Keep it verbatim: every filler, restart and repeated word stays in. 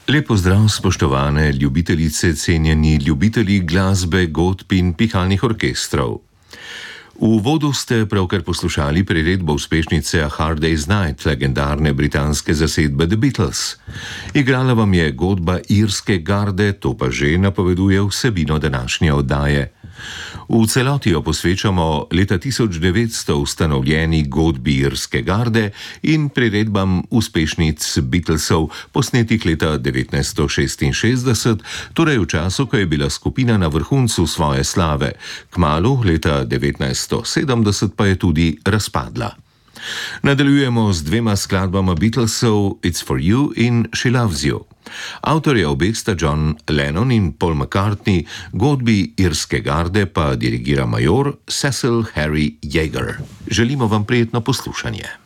Lep pozdrav, spoštovane ljubitelice, cenjeni ljubitelji glasbe, godb in pihalnih orkestrov. V uvodu ste pravkar poslušali priredbo uspešnice A Hard Day's Night legendarne britanske zasedbe The Beatles. Igrala vam je godba Irske garde, to pa že napoveduje vsebino današnje oddaje. V celoti jo posvečamo leta tisoč devetsto ustanovljeni godbi Irske garde in priredbam uspešnic Beatlesov, posnetih leta devetnajststo šestinšestdeset, torej v času, ko je bila skupina na vrhuncu svoje slave. Kmalu, leta devetnajststo sedemdeset, pa je tudi razpadla. Nadaljujemo z dvema skladbama Beatlesov, It's for You in She Loves You. Avtorja obeh sta John Lennon in Paul McCartney, godbi Irske garde pa dirigira major Cecil Harry Yeager. Želimo vam prijetno poslušanje.